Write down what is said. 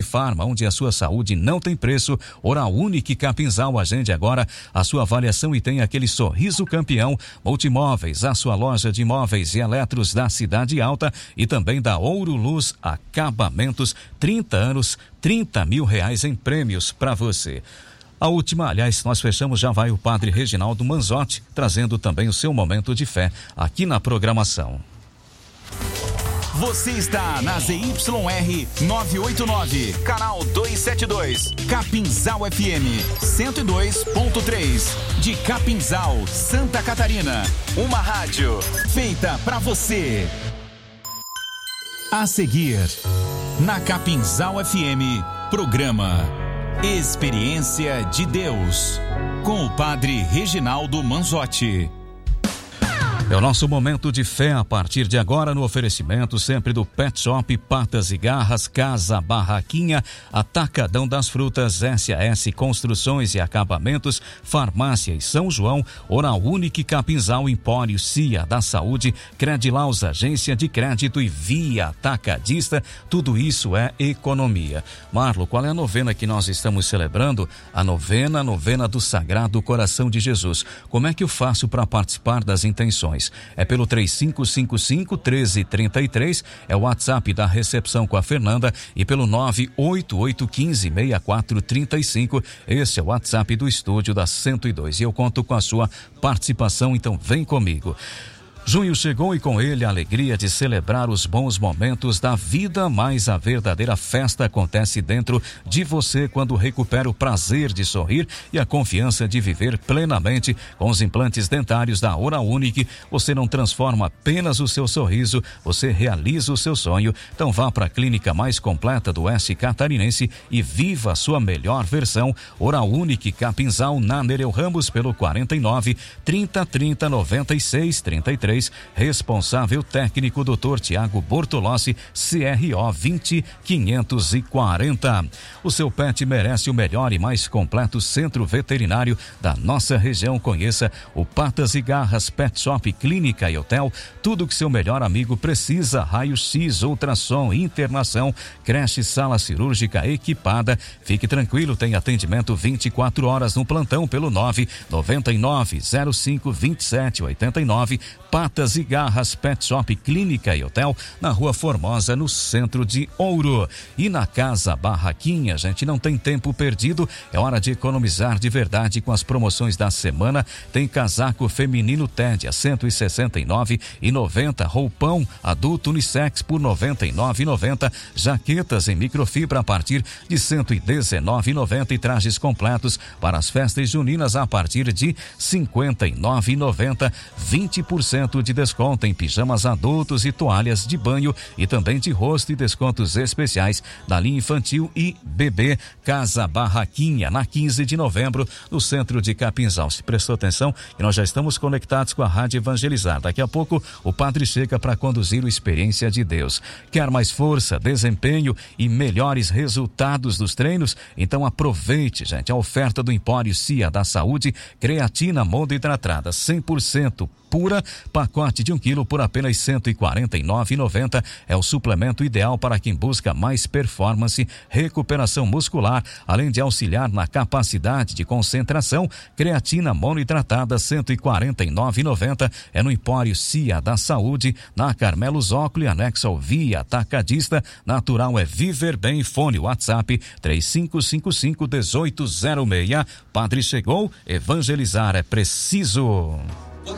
Unifarma, onde a sua saúde não tem preço. Oral Unique Capinzal, agende agora a sua avaliação e tem aquele sorriso campeão. Multimóveis, a sua loja de móveis e eletros da Cidade Alta e também da Ouro Luz Acabamentos, 30 anos, R$30 mil em prêmios para você. A última, aliás, nós fechamos, já vai o Padre Reginaldo Manzotti, trazendo também o seu momento de fé aqui na programação. Você está na ZYR 989, canal 272, Capinzal FM 102.3, de Capinzal, Santa Catarina. Uma rádio feita pra você. A seguir, na Capinzal FM, programa Experiência de Deus, com o Padre Reginaldo Manzotti. É o nosso momento de fé a partir de agora, no oferecimento sempre do Pet Shop Patas e Garras, Casa Barraquinha, Atacadão das Frutas, SAS Construções e Acabamentos, Farmácia e São João, Oral Unique Capinzal, Empório Cia da Saúde, Credilaus, Agência de Crédito e Via Atacadista. Tudo isso é economia. Marlo, qual é a novena que nós estamos celebrando? A novena do Sagrado Coração de Jesus. Como é que eu faço para participar das intenções? É pelo 3555-1333, é o WhatsApp da recepção com a Fernanda, e pelo 988156435, esse é o WhatsApp do estúdio da 102. E eu conto com a sua participação, então vem comigo. Junho chegou e com ele a alegria de celebrar os bons momentos da vida, mas a verdadeira festa acontece dentro de você quando recupera o prazer de sorrir e a confiança de viver plenamente. Com os implantes dentários da Oral Unique, você não transforma apenas o seu sorriso, você realiza o seu sonho. Então vá para a clínica mais completa do oeste catarinense e viva a sua melhor versão. Oral Unique Capinzal, na Nereu Ramos, pelo 49 30 30 96 33. Responsável técnico Dr. Tiago Bortolossi, CRO 20540. O seu pet merece o melhor e mais completo centro veterinário da nossa região. Conheça o Patas e Garras Pet Shop, Clínica e Hotel. Tudo que seu melhor amigo precisa: raio-x, ultrassom, internação, creche, sala cirúrgica equipada. Fique tranquilo, tem atendimento 24 horas no plantão pelo 999052789. Patas e Garras Pet Shop, Clínica e Hotel, na Rua Formosa, no centro de Ouro. E na Casa Barraquinha, gente, não tem tempo perdido, é hora de economizar de verdade com as promoções da semana. Tem casaco feminino Ted a R$169,90, roupão adulto unissex por R$99,90, jaquetas em microfibra a partir de R$119,90 e trajes completos para as festas juninas a partir de R$59,90, 20% de desconto em pijamas adultos e toalhas de banho e também de rosto, e descontos especiais na linha infantil e bebê. Casa Barraquinha, na 15 de novembro, no centro de Capinzal. Se prestou atenção, que nós já estamos conectados com a Rádio Evangelizar. Daqui a pouco o padre chega para conduzir o Experiência de Deus. Quer mais força, desempenho e melhores resultados dos treinos? Então aproveite, gente, a oferta do Empório Cia da Saúde, creatina monohidratada 100% pura, pacote de 1 quilo por apenas R$ 149,90. É o suplemento ideal para quem busca mais performance, recuperação muscular, além de auxiliar na capacidade de concentração. Creatina monohidratada R$ 149,90. É no Empório Cia da Saúde, na Carmelo Zócoli, anexo ao Via Atacadista. Natural é viver bem. Fone WhatsApp 3555-1806. Padre chegou, evangelizar é preciso.